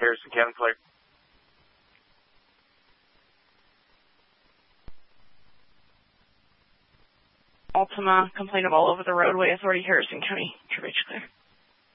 Harrison County Clerk. Altima, complaint of all over the roadway, Authority, Harrison County, Tribage Clear.